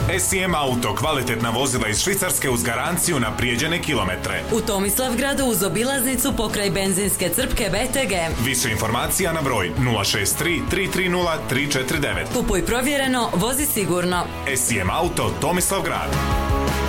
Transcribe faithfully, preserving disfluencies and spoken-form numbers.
S I M Auto, kvalitetna vozila iz Švicarske uz garanciju na prijeđene kilometre. U Tomislavgradu uz obilaznicu pokraj benzinske crpke B T G. Više informacija na broj nula šest tri, tri tri nula, tri četiri devet. Kupuj provjereno, vozi sigurno. S I M Auto, Tomislavgrad.